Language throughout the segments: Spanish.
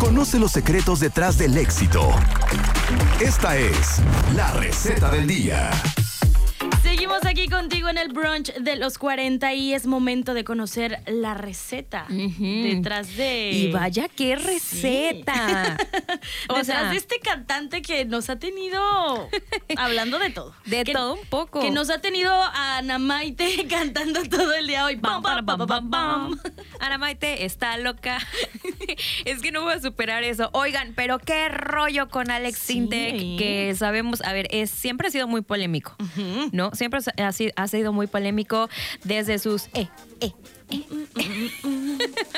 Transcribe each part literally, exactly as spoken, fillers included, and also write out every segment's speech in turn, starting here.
Conoce los secretos detrás del éxito. Esta es la receta del día. Seguimos aquí contigo en el brunch de los cuarenta y es momento de conocer la receta uh-huh. detrás de... Y vaya qué receta. Sí. o detrás sea... de este cantante que nos ha tenido hablando de todo. De que, todo un poco. Que nos ha tenido a Ana Maite cantando todo el día hoy. Bam, bam, bam, bam, bam. Ana Maite está loca. Es que no voy a superar eso. Oigan, pero qué rollo con Alex sí. Sintek, que sabemos, a ver, es, siempre ha sido muy polémico, uh-huh. ¿no? Siempre ha, ha sido muy polémico desde sus... Eh, eh, eh, eh.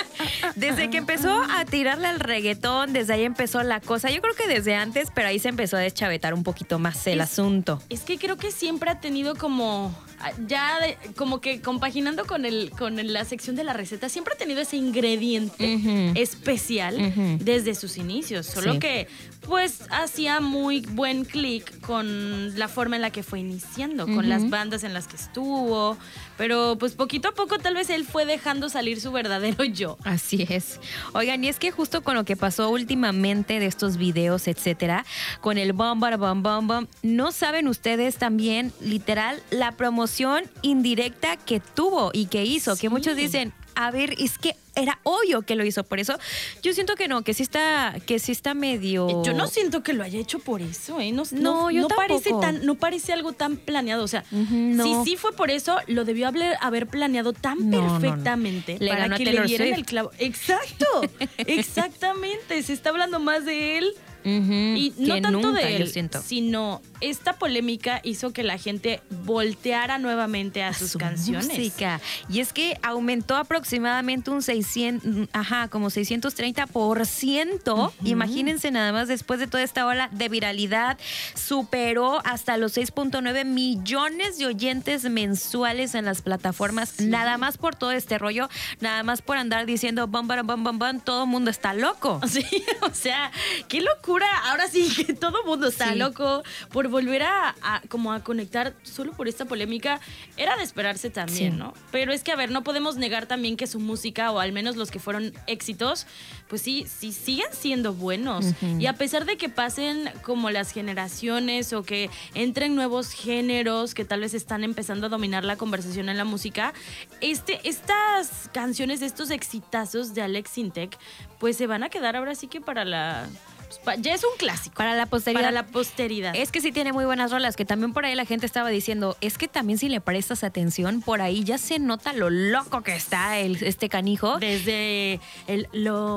Desde que empezó a tirarle al reggaetón, desde ahí empezó la cosa. Yo creo que desde antes, pero ahí se empezó a deschavetar un poquito más el es, asunto. Es que creo que siempre ha tenido como... Ya de, como que compaginando con el con el, la sección de la receta, siempre ha tenido ese ingrediente uh-huh. especial uh-huh. desde sus inicios. Solo sí. que pues hacía muy buen clic con la forma en la que fue iniciando, uh-huh. con las bandas en las que estuvo. Pero pues poquito a poco tal vez él fue dejando salir su verdadero yo. Así es. Oigan, y es que justo con lo que pasó últimamente de estos videos, etcétera, con el bam, bam, bam, bam, bam, no saben ustedes también, literal, la promoción indirecta que tuvo y que hizo, sí. que muchos dicen, a ver, es que era obvio que lo hizo por eso. Yo siento que no, que sí está, que sí está medio... Yo no siento que lo haya hecho por eso, ¿eh? No, no, no, yo no tampoco. parece tan, no parece algo tan planeado. O sea, uh-huh, no. si sí fue por eso, lo debió haber, haber planeado tan no, perfectamente no, no. para Le que le dieran el clavo. Exacto, exactamente. Se está hablando más de él. Uh-huh, y no tanto nunca, de él, siento. sino esta polémica hizo que la gente volteara nuevamente a, a sus su canciones. Música. Y es que aumentó aproximadamente un seiscientos, ajá, como seiscientos treinta por ciento. Uh-huh. Imagínense nada más después de toda esta ola de viralidad, superó hasta los seis punto nueve millones de oyentes mensuales en las plataformas, sí. nada más por todo este rollo, nada más por andar diciendo bam, bam, bam, bam, bam, todo el mundo está loco. Sí, o sea, qué locura. Ahora sí que todo el mundo está sí. loco por volver a, a como a conectar solo por esta polémica. Era de esperarse también, sí. ¿no? Pero es que, a ver, no podemos negar también que su música, o al menos los que fueron éxitos, pues sí, sí siguen siendo buenos. Uh-huh. Y a pesar de que pasen como las generaciones o que entren nuevos géneros que tal vez están empezando a dominar la conversación en la música, este, estas canciones, estos exitazos de Alex Sintek, pues se van a quedar ahora sí que para la... Ya es un clásico. Para la posteridad. Para la posteridad. Es que sí tiene muy buenas rolas, que también por ahí la gente estaba diciendo, es que también si le prestas atención, por ahí ya se nota lo loco que está el, este canijo. Desde el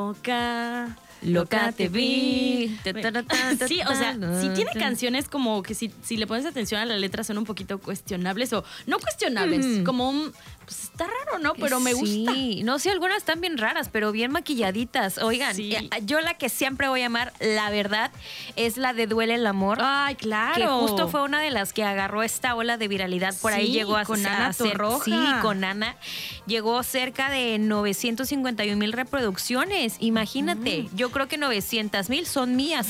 loca... Loca te vi. Sí, o sea, sí tiene canciones como que si, si le pones atención a la letra son un poquito cuestionables o no cuestionables, mm. como un... Pues está raro, ¿no? Pero me sí. gusta. No, sí, algunas están bien raras, pero bien maquilladitas. Oigan, sí. yo la que siempre voy a amar, la verdad, es la de Duele el Amor. Ay, claro. Que justo fue una de las que agarró esta ola de viralidad. Por sí, ahí llegó a, con a, Ana a ser, Torroja. Sí, con Ana. Llegó cerca de novecientos cincuenta y un mil reproducciones. Imagínate, mm. yo creo que novecientos mil son mías.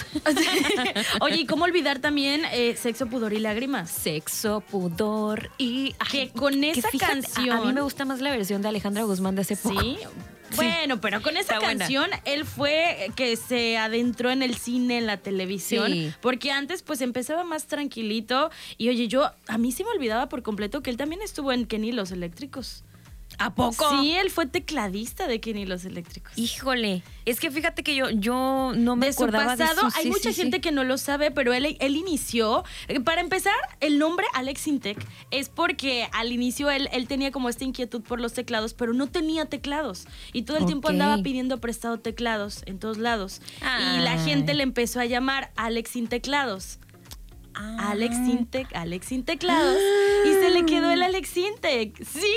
Oye, ¿y cómo olvidar también eh, Sexo, Pudor y Lágrimas? Sexo, Pudor y... Que con esa fíjate, canción... A, a mí me gusta más la versión de Alejandra Guzmán de hace poco. Sí. Bueno, pero con esa Está canción buena. Él fue que se adentró en el cine, en la televisión, sí. porque antes pues empezaba más tranquilito y oye, yo a mí se me olvidaba por completo que él también estuvo en Kenny Los Eléctricos. ¿A poco? Sí, él fue tecladista de Kenny Los Eléctricos. Híjole, es que fíjate que yo, yo no me de acordaba su pasado, de su, hay sí, mucha sí, gente sí. que no lo sabe, pero él, él inició, para empezar, el nombre Alex Sintek es porque al inicio él, él tenía como esta inquietud por los teclados, pero no tenía teclados y todo el okay. tiempo andaba pidiendo prestado teclados en todos lados. Ay. Y la gente le empezó a llamar Alex Sin Teclados. Ah. Alex Sintek, Alex Sin Teclados. Ah. Y se le quedó el Alex Sintek. Sí.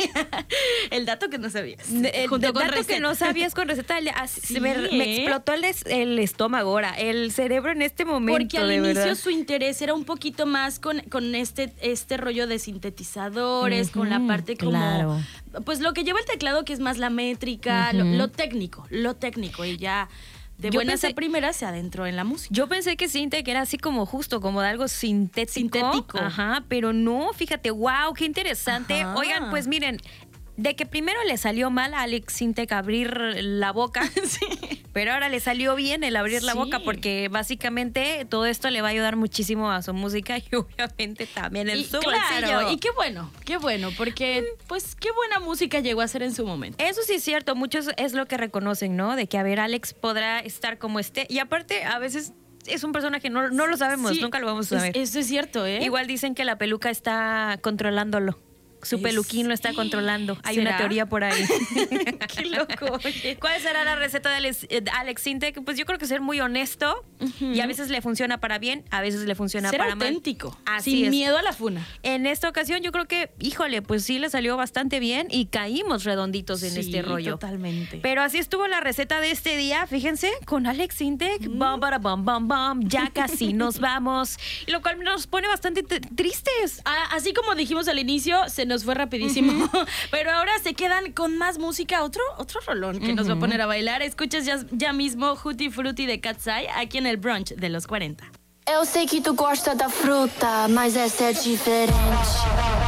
El dato que no sabías. El, el dato receta. que no sabías con receta. Sí. Me, me explotó el, el estómago ahora, el cerebro en este momento. Porque al de inicio verdad. su interés era un poquito más con, con este, este rollo de sintetizadores, uh-huh. con la parte como... Claro. Pues lo que lleva el teclado, que es más la métrica, uh-huh. lo, lo técnico, lo técnico. Y ya... De yo buenas pensé, a primeras se adentró en la música. Yo pensé que Sintek era así como justo, como de algo sintético. Sintético. Ajá, pero no, fíjate, wow, qué interesante. Ajá. Oigan, pues miren, de que primero le salió mal a Alex Sintek abrir la boca, sí. pero ahora le salió bien el abrir sí. la boca, porque básicamente todo esto le va a ayudar muchísimo a su música y obviamente también en y, su claro, bolsillo. Y qué bueno, qué bueno, porque pues qué buena música llegó a ser en su momento. Eso sí es cierto, muchos es lo que reconocen, ¿no? De que, a ver, Alex podrá estar como esté, y aparte a veces es un personaje, no, no lo sabemos, sí, nunca lo vamos a saber. Es, eso es cierto, ¿eh? Igual dicen que la peluca está controlándolo. Su es... peluquín lo está controlando. Hay ¿Será? Una teoría por ahí. Qué loco. Oye. ¿Cuál será la receta de Alex, de Alex Sintek? Pues yo creo que ser muy honesto uh-huh. y a veces le funciona para bien, a veces le funciona ser para auténtico, mal. Así sin es. miedo a la funa. En esta ocasión yo creo que, híjole, pues sí le salió bastante bien y caímos redonditos en sí, este rollo. Totalmente. Pero así estuvo la receta de este día, fíjense, con Alex Sintek. Mm. Bam, bara, bam, bam, bam, ya casi nos vamos. Lo cual nos pone bastante t- tristes. Ah, así como dijimos al inicio, se nos fue rapidísimo. Uh-huh. Pero ahora se quedan con más música. Otro, otro rolón que uh-huh. nos va a poner a bailar. Escuchas ya, ya mismo Hootie Frutti de Cat's Eye aquí en el brunch de los cuarenta. Eu sei que tu gosta da fruta, mas essa é diferente.